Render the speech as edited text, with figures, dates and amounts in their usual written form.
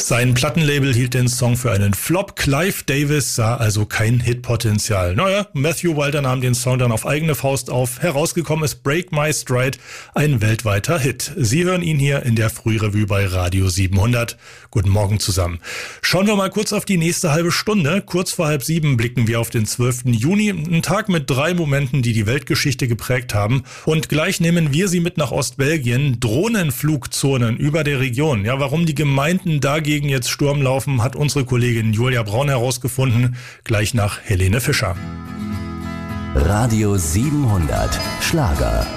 Sein Plattenlabel hielt den Song für einen Flop. Clive Davis sah also kein Hitpotenzial. Naja, Matthew Walter nahm den Song dann auf eigene Faust auf. Herausgekommen ist Break My Stride, ein weltweiter Hit. Sie hören ihn hier in der Frührevue bei Radio 700. Guten Morgen zusammen. Schauen wir mal kurz auf die nächste halbe Stunde. Kurz vor 6:30 blicken wir auf den 12. Juni. Ein Tag mit 3 Momenten, die die Weltgeschichte geprägt haben. Und gleich nehmen wir Sie mit nach Ostbelgien. Drohnenflugzonen über der Region. Ja, warum die Gemeinden dagegen jetzt Sturm laufen, hat unsere Kollegin Julia Braun herausgefunden. Gleich nach Helene Fischer. Radio 700 Schlager.